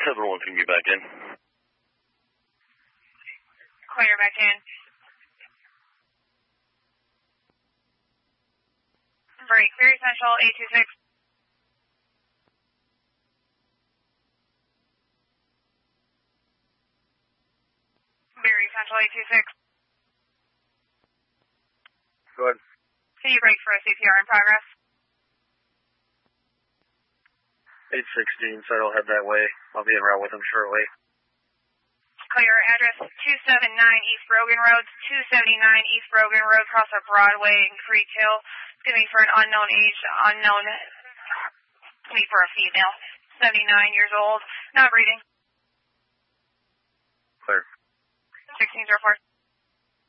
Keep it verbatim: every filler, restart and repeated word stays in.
seven one, can you get back in? Clear, back in. Break, Berry Central, eight two six. Berry Central, eight two six. Go ahead. Can you break for a C P R in progress? eight sixteen, so I'll head that way. I'll be en route with him shortly. Clear, address two seventy-nine East Brogan Road, two seventy-nine East Brogan Road, across a Broadway in Creek Hill. It's going to be for an unknown age, unknown, it's going to be for a female, seventy-nine years old, not breathing. Clear. sixteen zero four.